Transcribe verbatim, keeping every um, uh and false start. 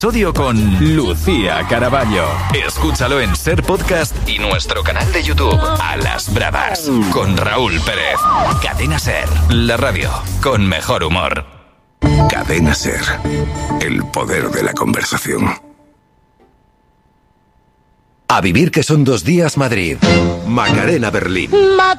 Episodio con Lucía Caraballo. Escúchalo en Ser Podcast y nuestro canal de YouTube A las Bravas con Raúl Pérez. Cadena Ser, la radio con mejor humor. Cadena Ser, el poder de la conversación. A vivir que son dos días Madrid. Macarena Berlín. Ma